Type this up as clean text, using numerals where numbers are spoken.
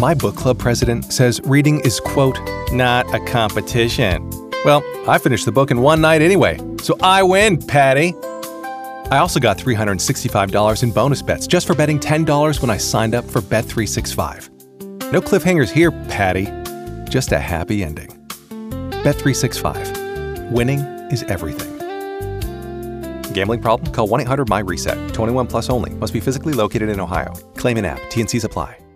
My book club president says reading is, quote, not a competition. Well, I finished the book in one night anyway, so I win, Patty. I also got $365 in bonus bets just for betting $10 when I signed up for Bet365. No cliffhangers here, Patty. Just a happy ending. Bet365. Winning is everything. Gambling problem? Call 1-800-MY-RESET. 21 plus only. Must be physically located in Ohio. Claim in app. T&Cs apply.